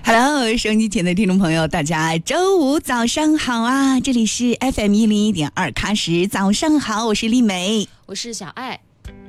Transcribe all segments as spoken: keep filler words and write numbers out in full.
Hello， 收音机前的听众朋友，大家周五早上好啊！这里是 F M 一零一点二喀什，早上好，我是丽梅， 我是小爱。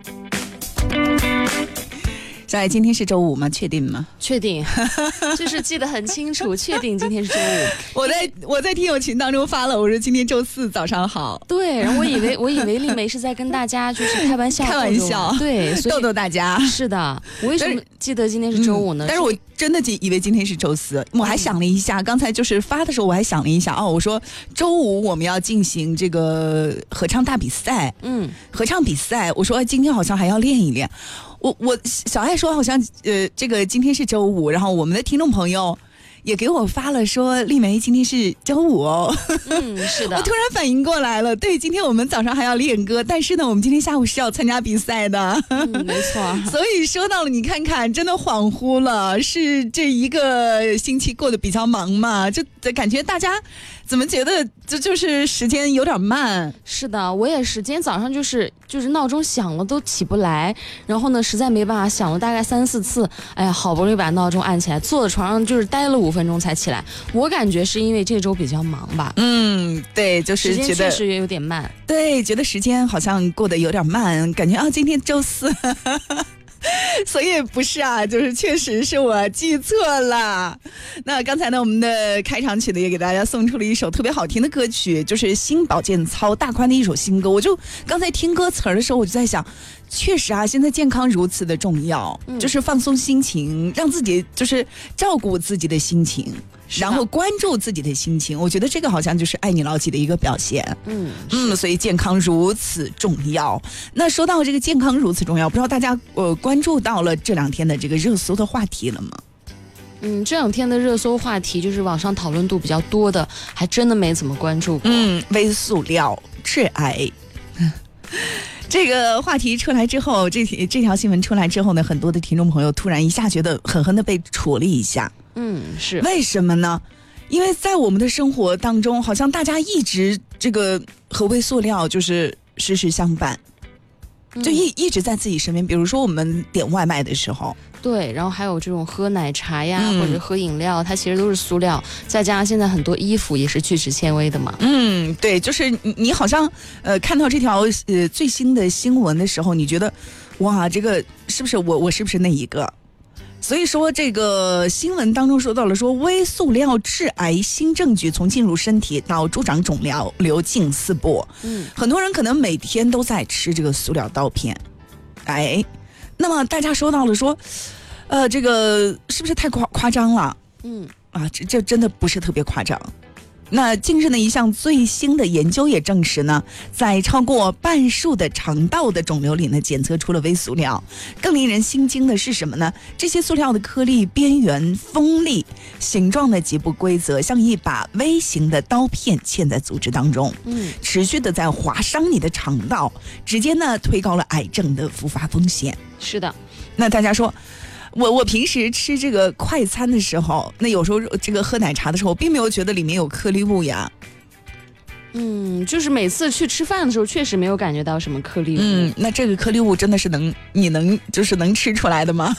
小爱，今天是周五吗？确定吗？ 确定，就是记得很清楚，确定今天是周五。 我在我在听友群当中发了，我说今天周四，早上好。 对，然后我以为我以为丽梅是在跟大家就是开玩笑， 开玩笑， 对，所以逗逗大家。 是的，我为什么记得今天是周五呢？ 嗯、但是我真的以为今天是周四，我还想了一下，刚才就是发的时候我还想了一下，哦，我说周五我们要进行这个合唱大比赛，嗯，合唱比赛，我说今天好像还要练一练。我我小爱说好像呃这个今天是周五，然后我们的听众朋友也给我发了说丽梅今天是周五哦， 嗯，是的， 我突然反应过来了，对，今天我们早上还要练歌，但是呢我们今天下午是要参加比赛的， 嗯，没错， 所以说到了你看看真的恍惚了，是这一个星期过得比较忙嘛，就感觉大家怎么觉得这就是时间有点慢。 是的，我也是今天早上就是就是闹钟响了都起不来，然后呢实在没办法，响了大概三四次，哎呀好不容易把闹钟按起来，坐在床上就是待了五分钟才起来。我感觉是因为这周比较忙吧。 嗯，对，就是觉得时间确实也有点慢。 对，觉得时间好像过得有点慢，感觉啊今天周四所以不是啊，就是确实是我记错了。那刚才呢我们的开场曲呢也给大家送出了一首特别好听的歌曲，就是新保健操大宽的一首新歌。我就刚才听歌词的时候我就在想，确实啊现在健康如此的重要、嗯、就是放松心情，让自己就是照顾自己的心情，然后关注自己的心情，我觉得这个好像就是爱你老几的一个表现。嗯嗯，所以健康如此重要。那说到这个健康如此重要，不知道大家呃关注到了这两天的这个热搜的话题了吗？ 嗯，这两天的热搜话题就是网上讨论度比较多的，还真的没怎么关注过。 嗯，微塑料致癌。这个话题出来之后，这这条新闻出来之后呢，很多的听众朋友突然一下觉得狠狠的被戳了一下。 嗯，是为什么呢？因为在我们的生活当中，好像大家一直这个和微塑料就是时时相伴，就一、嗯、一直在自己身边。比如说我们点外卖的时候， 对，然后还有这种喝奶茶呀、嗯、或者喝饮料，它其实都是塑料，再加上现在很多衣服也是聚酯纤维的嘛。 嗯，对，就是你你好像呃看到这条呃最新的新闻的时候，你觉得哇，这个是不是我我是不是那一个？所以说这个新闻当中说到了说微塑料致癌新证据从进入身体到助长肿瘤流进四步。嗯，很多人可能每天都在吃这个塑料刀片。哎，那么大家说到了说呃这个是不是太夸夸张了？嗯，啊这这真的不是特别夸张。那近日的一项最新的研究也证实呢，在超过半数的肠道的肿瘤里呢，检测出了微塑料。更令人心惊的是什么呢？这些塑料的颗粒边缘锋利，形状呢极不规则，像一把微型的刀片嵌在组织当中，嗯，持续的在划伤你的肠道，直接呢推高了癌症的复发风险。 是的， 那大家说。我我平时吃这个快餐的时候，那有时候这个喝奶茶的时候，并没有觉得里面有颗粒物呀。 嗯，就是每次去吃饭的时候，确实没有感觉到什么颗粒物。 嗯，那这个颗粒物真的是能你能就是能吃出来的吗？